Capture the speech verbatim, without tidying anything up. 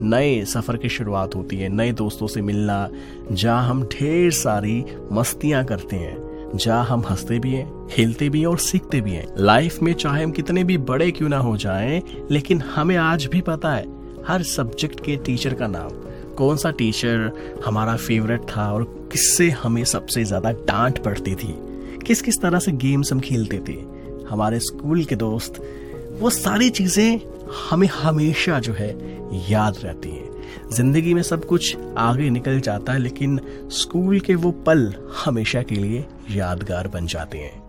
नए सफर की शुरुआत होती है, नए दोस्तों से मिलना, जहाँ हम ढेर सारी मस्तियां करते हैं, जहाँ हम हंसते भी हैं, खेलते भी हैं और सीखते भी हैं। लाइफ में चाहे हम कितने भी बड़े क्यों ना हो जाएं, लेकिन हमें आज भी पता है हर सब्जेक्ट के टीचर का नाम, कौन सा टीचर हमारा फेवरेट था और किससे हमें सबसे ज्यादा डांट पड़ती थी, किस किस तरह से गेम्स हम खेलते थे, हमारे स्कूल के दोस्त, वो सारी चीजें हमें हमेशा जो है याद रहती हैं। जिंदगी में सब कुछ आगे निकल जाता है, लेकिन स्कूल के वो पल हमेशा के लिए यादगार बन जाते हैं।